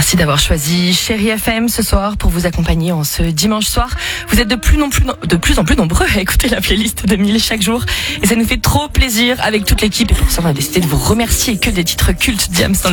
Merci d'avoir choisi Chérie FM ce soir pour vous accompagner en ce dimanche soir. Vous êtes de plus en plus nombreux à écouter la playlist de 1000 chaque jour. Et ça nous fait trop plaisir avec toute l'équipe. Et pour ça, on a décidé de vous remercier. Que des titres cultes, Diams.